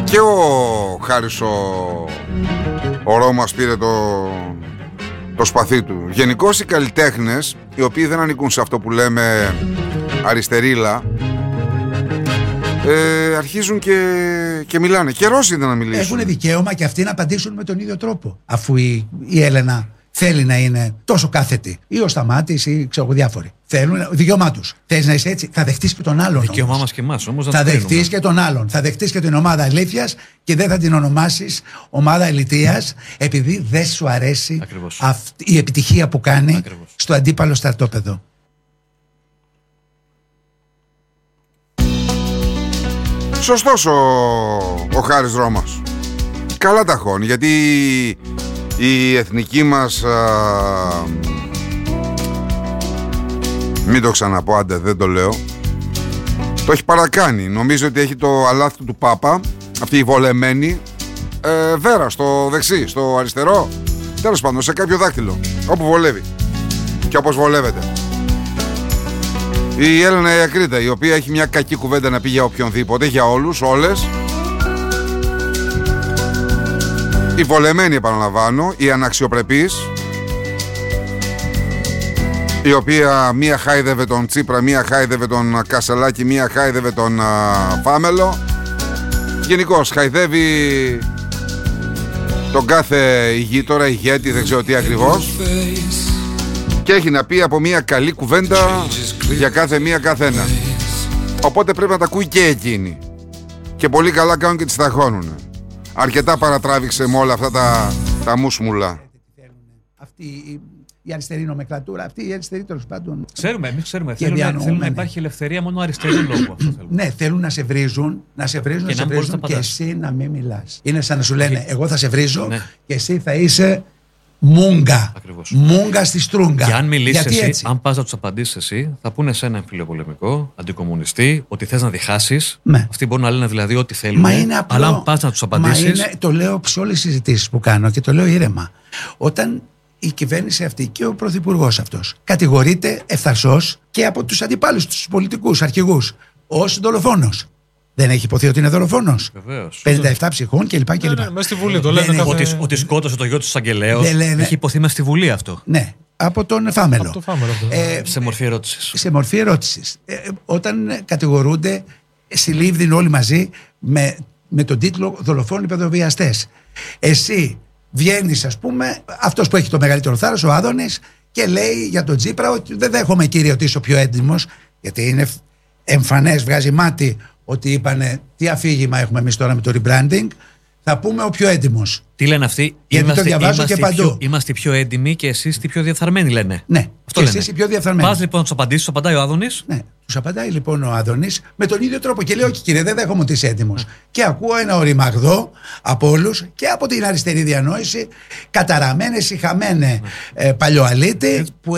Και ο Χάρης ο Ρώμας πήρε το σπαθί του. Γενικώς οι καλλιτέχνες, οι οποίοι δεν ανήκουν σε αυτό που λέμε αριστερίλα, αρχίζουν και μιλάνε. Καιρός είναι να μιλήσουν. Έχουν δικαίωμα και αυτοί να απαντήσουν με τον ίδιο τρόπο. Αφού η Έλενα θέλει να είναι τόσο κάθετη, ή ο Σταμάτης, ή ξέρω εγώ διάφοροι. Θέλουν δικαίωμά τους. Θες να είσαι έτσι, θα δεχτείς και τον άλλον. Δικαίωμά μας και εμάς όμως. Θα δεχτείς και τον άλλον. Θα δεχτείς και την ομάδα αλήθειας και δεν θα την ονομάσεις ομάδα ελιτείας, επειδή δεν σου αρέσει η επιτυχία που κάνει στο αντίπαλο στρατόπεδο. Σωστός ο Χάρης Ρώμας. Καλά τα χώνει, γιατί η εθνική μας, μην το ξαναπώ, άντε δεν το λέω, το έχει παρακάνει. Νομίζω ότι έχει το αλάθη του Πάπα, αυτή η βολεμένη βέρα στο δεξί, στο αριστερό, τέλος πάντων σε κάποιο δάκτυλο, όπου βολεύει και όπως βολεύεται. Η Έλενα η Ακρίτα, η οποία έχει μια κακή κουβέντα να πει για οποιονδήποτε, για όλους, όλες. Η βολεμένη, επαναλαμβάνω, η αναξιοπρεπής, η οποία μία χάιδευε τον Τσίπρα, μία χάιδευε τον Κασελάκη, μία χάιδευε τον Φάμελο. Γενικώς χαϊδεύει τον κάθε ηγείτορα, ηγέτη, δεν ξέρω τι ακριβώς, και έχει να πει από μία καλή κουβέντα για κάθε μία καθένα. Οπότε πρέπει να τα ακούει και εκείνη. Και πολύ καλά κάνουν και τις ταχώνουν. Αρκετά παρατράβηξε με όλα αυτά τα μουσμουλά. Αυτή η αριστερή νομεκλατούρα, αυτή η αριστερή τέλος πάντων. Εμείς ξέρουμε. Θέλουν να υπάρχει ελευθερία μόνο αριστερή λόγου. Ναι, θέλουν να σε βρίζουν, και εσύ να μην μιλάς. Είναι σαν να σου λένε, εγώ θα σε βρίζω και εσύ θα είσαι μούγκα. Ακριβώς. Μούγκα στη στρούγκα. Και αν μιλήσεις εσύ, αν πας να τους απαντήσεις εσύ, θα πούνε σε έναν φιλοπολεμικό, αντικομμουνιστή, ότι θες να διχάσεις. Ναι. Αυτοί μπορούν να λένε δηλαδή ό,τι θέλουν. Μα είναι απλό. Αλλά αν πας να τους απαντήσεις. Το λέω σε όλες τις συζητήσεις που κάνω και το λέω ήρεμα. Όταν η κυβέρνηση αυτή και ο πρωθυπουργός αυτός κατηγορείται ευθαρσώς και από τους αντιπάλους, τους πολιτικούς αρχηγούς, ως δολοφόνος. Δεν έχει υποθεί ότι είναι δολοφόνος? Βεβαίως. 57 ψυχών κλπ. Μέσα στη Βουλή το λένε. Ότι σκότωσε το γιο του Αγγελέου. Έχει υποθεί μέσα στη Βουλή αυτό. Ναι, από τον Φάμελο. Σε μορφή ερώτησης. Σε μορφή ερώτησης. Όταν κατηγορούνται συλλήβδιν όλοι μαζί με τον τίτλο δολοφόνοι παιδοβιαστές. Εσύ βγαίνεις, ας πούμε, αυτός που έχει το μεγαλύτερο θάρρος, ο Άδωνης, και λέει για τον Τσίπρα ότι δεν δέχομαι, κύριε, ότι είσαι ο πιο έντιμος, γιατί είναι εμφανές, βγάζει μάτι ότι είπανε τι αφήγημα έχουμε εμείς τώρα με το rebranding. Θα πούμε ο πιο έντιμος. Τι λένε αυτοί? Γιατί το διαβάζω και παντού. Είμαστε πιο έντιμοι και εσείς τι πιο διαφθαρμένοι, λένε. Ναι, αυτό και λένε. εσείς οι πιο διαφθαρμένοι. Πας λοιπόν να τους απαντήσεις, τους απαντάει ο Άδωνης. Ναι, τους απαντάει λοιπόν ο Άδωνης με τον ίδιο τρόπο και λέει: όχι, κύριε, δεν δέχομαι ότι είσαι έντιμος. Και ακούω ένα οριμαγδό από όλους και από την αριστερή διανόηση, καταραμένε, συχαμένε παλιοαλίτη, που